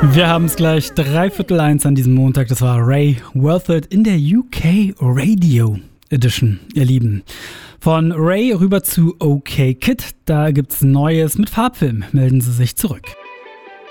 Wir haben es gleich 1:15 an diesem Montag. Das war Ray Worth It in der UK Radio Edition, ihr Lieben. Von Ray rüber zu OK Kid. Da gibt's Neues mit Farbfilm. Melden Sie sich zurück.